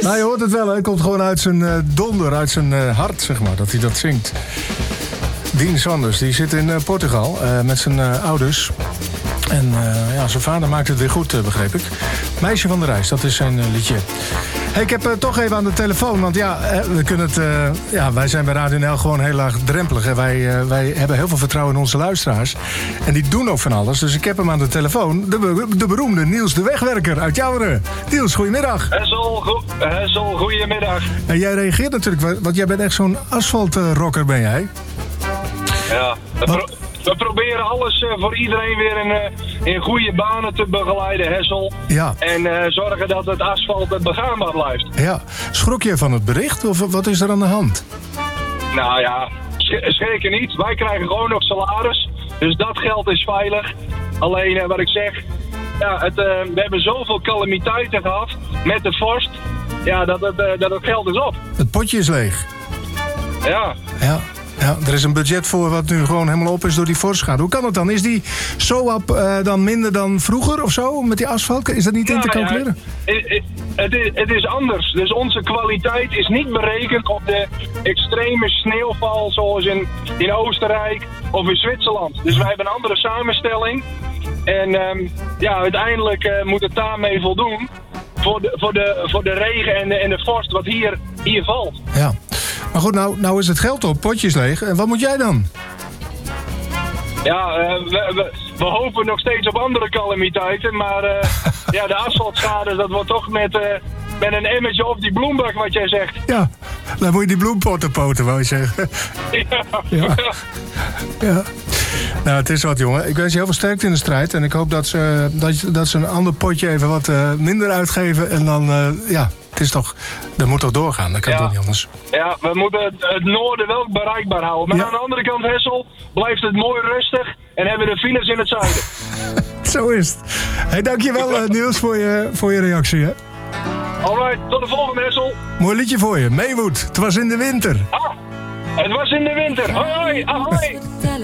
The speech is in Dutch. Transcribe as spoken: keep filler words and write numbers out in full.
Nou, je hoort het wel, hè. Het komt gewoon uit zijn uh, donder, uit zijn uh, hart, zeg maar, dat hij dat zingt. Dean Sanders, die zit in uh, Portugal uh, met zijn uh, ouders. En uh, ja, zijn vader maakt het weer goed, uh, begreep ik. Meisje van de Reis, dat is zijn uh, liedje. Hey, ik heb uh, toch even aan de telefoon, want ja, we kunnen het, uh, ja, wij zijn bij Radio N L gewoon heel laagdrempelig. En wij, uh, wij hebben heel veel vertrouwen in onze luisteraars. En die doen ook van alles. Dus ik heb hem aan de telefoon, de, be- de beroemde Niels de Wegwerker uit Jouweren. Niels, goedemiddag. Hessel, go- Hessel, goedemiddag. En jij reageert natuurlijk, want jij bent echt zo'n asfaltrocker, ben jij? Ja, we, pro- we proberen alles uh, voor iedereen weer in, uh, in goede banen te begeleiden, Hessel. Ja. En uh, zorgen dat het asfalt het begaanbaar blijft. Ja. Schrok je van het bericht of wat is er aan de hand? Nou ja, sch- schrikken niet. Wij krijgen gewoon nog salaris. Dus dat geld is veilig. Alleen uh, wat ik zeg, ja, het, uh, we hebben zoveel calamiteiten gehad met de vorst. Ja, dat het, uh, dat het geld is op. Het potje is leeg. Ja. Ja. Ja, er is een budget voor wat nu gewoon helemaal op is door die vorstschade. Hoe kan het dan? Is die S O A P uh, dan minder dan vroeger of zo met die asfalt? Is dat niet in te calculeren? Ja, het, het, is, het is anders. Dus onze kwaliteit is niet berekend op de extreme sneeuwval zoals in, in Oostenrijk of in Zwitserland. Dus wij hebben een andere samenstelling. En um, ja, uiteindelijk uh, moet het daarmee voldoen voor de, voor de, voor de regen en de, en de vorst wat hier, hier valt. Ja. Maar goed, nou, nou is het geld op, potjes leeg. En wat moet jij dan? Ja, uh, we, we, we hopen nog steeds op andere calamiteiten. Maar uh, ja, de asfaltschade, dat wordt toch met, uh, met een emmertje op die bloembak, wat jij zegt. Ja, dan moet je die bloempotten poten, wou je zeggen. Ja. Ja. Ja. Nou, het is wat, jongen. Ik wens je heel veel sterkte in de strijd. En ik hoop dat ze, dat, dat ze een ander potje even wat uh, minder uitgeven. En dan, uh, ja, het is toch... Dat moet toch doorgaan? Dat kan ja. toch niet anders? Ja, we moeten het, het noorden wel bereikbaar houden. Maar ja. aan de andere kant, Hessel, blijft het mooi rustig. En hebben we de files in het zuiden. Zo is het. Hey, dankjewel, uh, Niels, voor je, voor je reactie, hè. Alright, tot de volgende, Hessel. Mooi liedje voor je. Maywood, het was in de winter. Ah, het was in de winter. Hoi, ahoi.